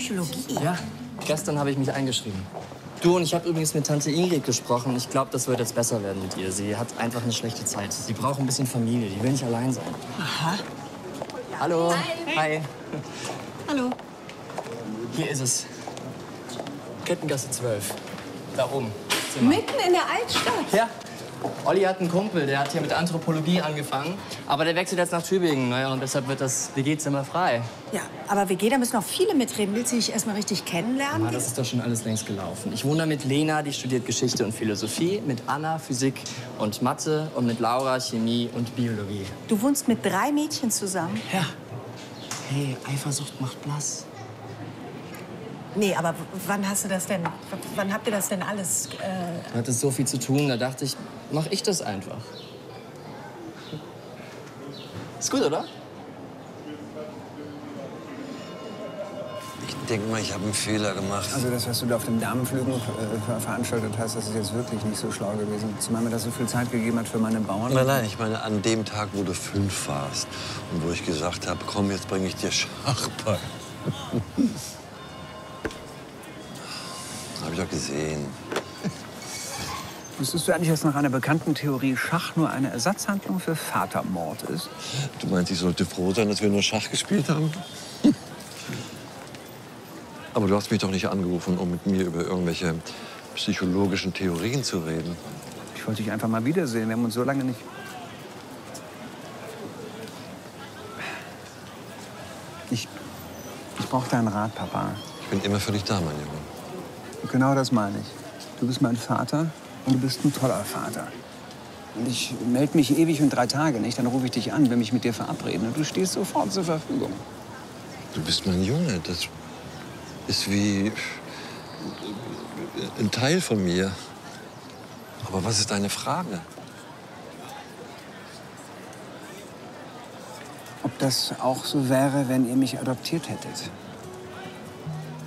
Psychologie? Ja, gestern habe ich mich eingeschrieben. Du, und ich habe übrigens mit Tante Ingrid gesprochen. Ich glaube, das wird jetzt besser werden mit ihr. Sie hat einfach eine schlechte Zeit. Sie braucht ein bisschen Familie. Die will nicht allein sein. Aha. Hallo. Hi. Hi. Hallo. Hier ist es. Kettengasse 12. Da oben. Zimmer. Mitten in der Altstadt? Ja. Olli hat einen Kumpel, der hat hier mit Anthropologie angefangen. Aber der wechselt jetzt nach Tübingen. Naja, und deshalb wird das WG-Zimmer frei. Ja, aber WG, da müssen noch viele mitreden. Willst du dich erst mal richtig kennenlernen? Ja, das ist doch schon alles längst gelaufen. Ich wohne da mit Lena, die studiert Geschichte und Philosophie, mit Anna Physik und Mathe und mit Laura Chemie und Biologie. Du wohnst mit 3 Mädchen zusammen? Ja. Hey, Eifersucht macht blass. Nee, aber wann hast du das denn? Wann habt ihr das denn alles? Du hattest so viel zu tun, da dachte ich, mach ich das einfach. Ist gut, oder? Ich denke mal, ich habe einen Fehler gemacht. Also das, was du da auf dem Damenflügen veranstaltet hast, das ist jetzt wirklich nicht so schlau gewesen. Zumal mir das so viel Zeit gegeben hat für meine Bauern. Nein, nein, ich meine an dem Tag, wo du 5 warst und wo ich gesagt habe, komm, jetzt bringe ich dir Schach bei. Habe ich auch gesehen. Wusstest du eigentlich, dass nach einer bekannten Theorie Schach nur eine Ersatzhandlung für Vatermord ist? Du meinst, ich sollte froh sein, dass wir nur Schach gespielt haben? Aber du hast mich doch nicht angerufen, um mit mir über irgendwelche psychologischen Theorien zu reden. Ich wollte dich einfach mal wiedersehen. Wir haben uns so lange nicht... Ich brauche deinen Rat, Papa. Ich bin immer für dich da, mein Junge. Genau das meine ich. Du bist mein Vater und du bist ein toller Vater. Und ich melde mich ewig und 3 Tage nicht. Dann rufe ich dich an, will mich mit dir verabreden. Und du stehst sofort zur Verfügung. Du bist mein Junge. Das ist wie ein Teil von mir. Aber was ist deine Frage? Ob das auch so wäre, wenn ihr mich adoptiert hättet?